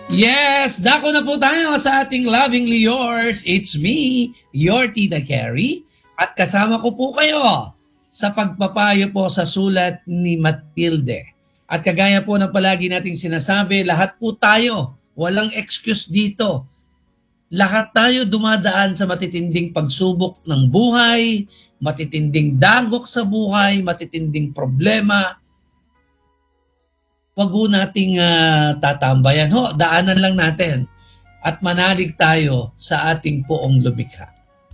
Yes, dako na po tayo sa ating Lovingly Yours. It's me, your Tita Carrie. At kasama ko po kayo sa pagpapayo po sa sulat ni Matilde. At kagaya po ng palagi nating sinasabi, lahat po tayo, walang excuse dito. Lahat tayo dumadaan sa matitinding pagsubok ng buhay, matitinding dagok sa buhay, matitinding problema. Wag ho nating tatambayan. Daanan lang natin at manalig tayo sa ating poong lumikha.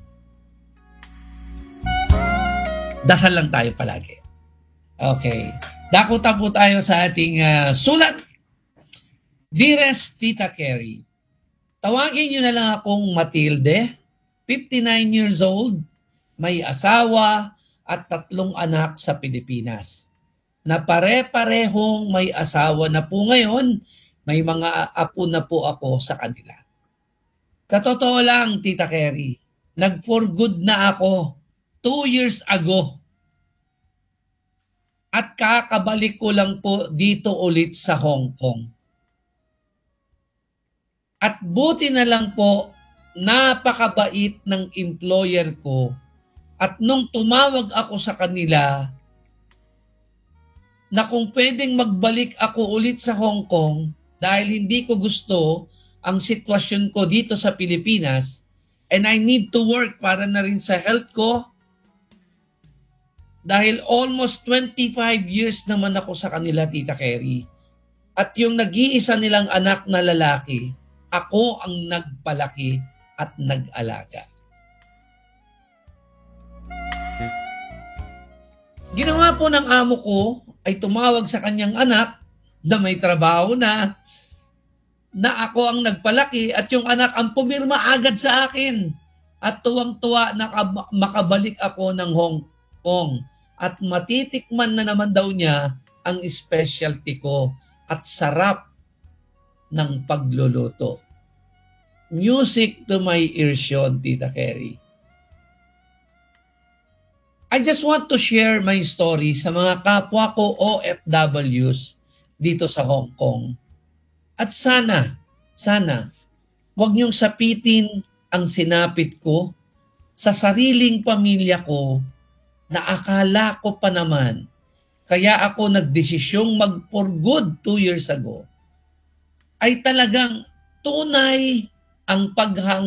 Dasal lang tayo palagi. Okay. Dakutan po tayo sa ating sulat. Dearest Tita Carrie, tawagin niyo na lang akong Matilde, 59 years old, may asawa at 3 anak sa Pilipinas. Na pare-parehong may asawa na po ngayon, may mga apo na po ako sa kanila. Sa totoo lang, Tita Carrie, nag-for good na ako 2 years ago. At kakabalik ko lang po dito ulit sa Hong Kong. At buti na lang po, napakabait ng employer ko. At nung tumawag ako sa kanila, na kung pwedeng magbalik ako ulit sa Hong Kong dahil hindi ko gusto ang sitwasyon ko dito sa Pilipinas and I need to work para na rin sa health ko dahil almost 25 years naman ako sa kanila, Tita Carrie. At yung nag-iisa nilang anak na lalaki, ako ang nagpalaki at nag-alaga. Ginawa po ng amo ko ay tumawag sa kanyang anak na may trabaho na ako ang nagpalaki at yung anak ang pumirma agad sa akin. At tuwang-tuwa na makabalik ako ng Hong Kong at matitikman na naman daw niya ang specialty ko at sarap ng pagluluto. Music to my ears yun, Tita Carrie. I just want to share my story sa mga kapwa ko OFWs dito sa Hong Kong. At sana, huwag niyong sapitin ang sinapit ko sa sariling pamilya ko na akala ko pa naman. Kaya ako nagdesisyong mag-for good 2 years ago. Ay talagang tunay ang paghang